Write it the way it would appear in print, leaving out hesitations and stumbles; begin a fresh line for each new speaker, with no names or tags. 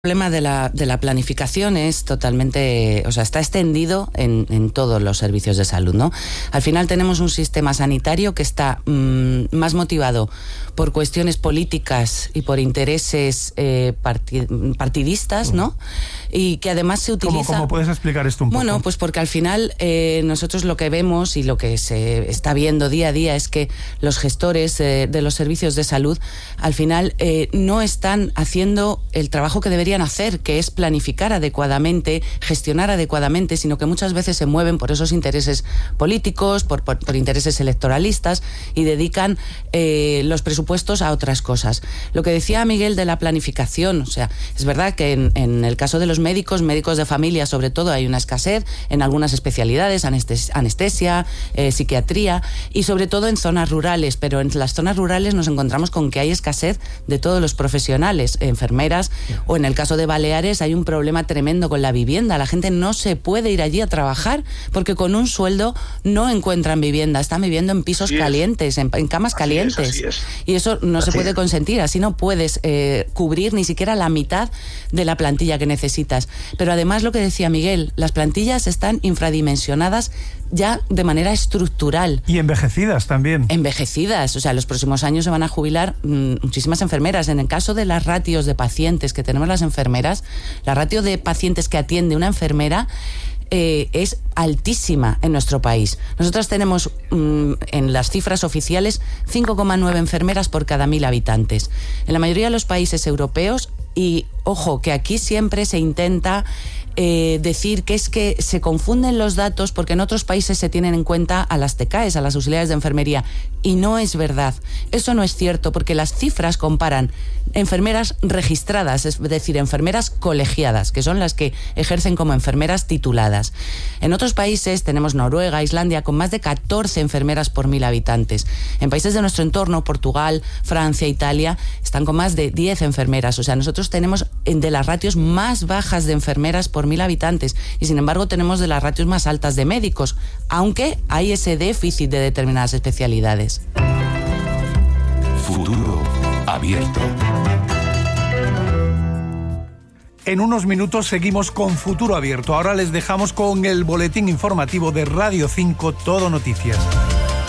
El problema de la planificación es totalmente, o sea, está extendido en todos los servicios de salud, ¿no? Al final tenemos un sistema sanitario que está más motivado por cuestiones políticas y por intereses partidistas, ¿no? Y que además se utiliza...
¿Cómo puedes explicar esto un poco?
Bueno, pues porque al final nosotros lo que vemos y lo que se está viendo día a día es que los gestores de los servicios de salud al final no están haciendo el trabajo que deberían hacer, que es planificar adecuadamente, gestionar adecuadamente, sino que muchas veces se mueven por esos intereses políticos, por intereses electoralistas y dedican los presupuestos a otras cosas. Lo que decía Miguel de la planificación, o sea, es verdad que en el caso de los médicos de familia sobre todo, hay una escasez en algunas especialidades, anestesia, psiquiatría y sobre todo en zonas rurales, pero en las zonas rurales nos encontramos con que hay escasez de todos los profesionales, enfermeras, o en el caso de Baleares hay un problema tremendo con la vivienda. La gente no se puede ir allí a trabajar porque con un sueldo no encuentran vivienda, están viviendo en pisos calientes, en camas calientes.
Así es.
Y eso no se puede consentir, así no puedes cubrir ni siquiera la mitad de la plantilla que necesitas. Pero además lo que decía Miguel, las plantillas están infradimensionadas ya de manera estructural.
Y envejecidas también.
Envejecidas, o sea, los próximos años se van a jubilar muchísimas enfermeras. En el caso de las ratios de pacientes que tenemos las enfermeras, la ratio de pacientes que atiende una enfermera es altísima en nuestro país. Nosotros tenemos en las cifras oficiales 5,9 enfermeras por cada 1.000 habitantes. En la mayoría de los países europeos, y ojo, que aquí siempre se intenta decir que es que se confunden los datos porque en otros países se tienen en cuenta a las TCAEs, a las auxiliares de enfermería, y no es verdad. Eso no es cierto porque las cifras comparan enfermeras registradas, es decir, enfermeras colegiadas, que son las que ejercen como enfermeras tituladas. En otros países tenemos Noruega, Islandia, con más de 14 enfermeras por 1.000 habitantes. En países de nuestro entorno, Portugal, Francia, Italia, están con más de 10 enfermeras. O sea, nosotros tenemos de las ratios más bajas de enfermeras por 1.000 habitantes y sin embargo tenemos de las ratios más altas de médicos, aunque hay ese déficit de determinadas especialidades.
Futuro abierto.
En unos minutos seguimos con Futuro Abierto. Ahora les dejamos con el boletín informativo de Radio 5 Todo Noticias.